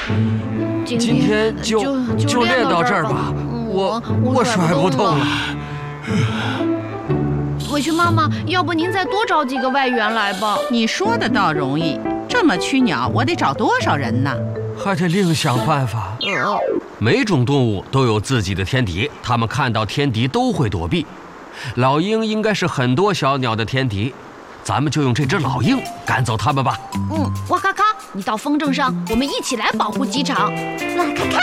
今天就练到这儿吧，我甩不动了。 委屈妈妈，要不您再多找几个外援来吧？ 你说的倒容易，这么驱鸟，我得找多少人呢？ 还得另想办法。每种动物都有自己的天敌，它们看到天敌都会躲避。老鹰应该是很多小鸟的天敌，咱们就用这只老鹰赶走它们吧。 哇咔咔，你到风筝上，我们一起来保护机场。 哇咔咔，